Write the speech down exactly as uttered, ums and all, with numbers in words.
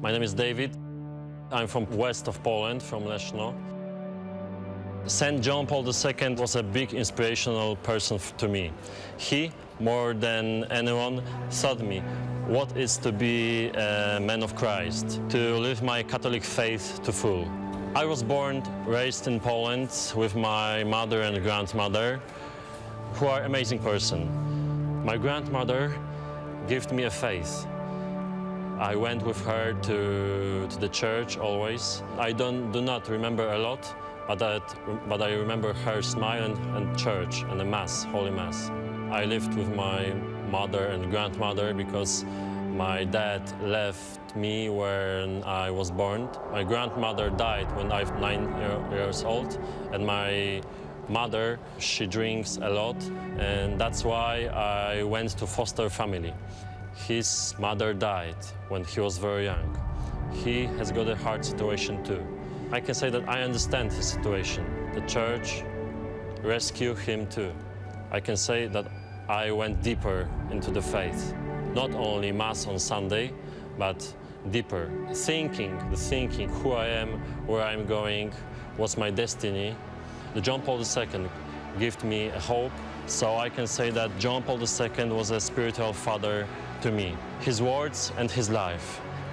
My name is David. I'm from west of Poland, from Leszno. Saint John Paul the Second was a big inspirational person to me. He, more than anyone, taught me what is to be a man of Christ, to live my Catholic faith to full. I was born, raised in Poland with my mother and grandmother, who are amazing person. My grandmother gave me a faith. I went with her to, to the church always. I don't, do not remember a lot, but, that, but I remember her smile and, and church and the Mass, Holy Mass. I lived with my mother and grandmother because my dad left me when I was born. My grandmother died when I was nine years old, and my mother, she drinks a lot, and that's why I went to foster family. His mother died when he was very young. He has got a hard situation too. I can say that I understand his situation. The church rescued him too. I can say that I went deeper into the faith. Not only Mass on Sunday, but deeper. Thinking, the thinking, who I am, where I'm going, what's my destiny. The John Paul the Second gave me a hope, so I can say that John Paul the Second was a spiritual father to me. His words and his life.